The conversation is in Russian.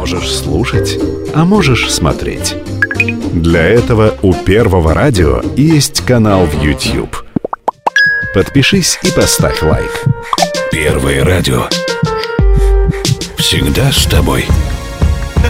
можешь слушать, а можешь смотреть. Для этого у Первого радио есть канал в YouTube. Подпишись и поставь лайк. Первое радио. Всегда с тобой.